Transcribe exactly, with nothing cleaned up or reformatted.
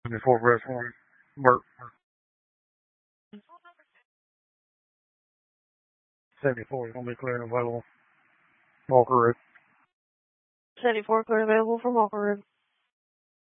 seventy-four breast one. Bert. seventy-four is going to be clear and available. Walker Road. seventy-four clear available from Walker Road.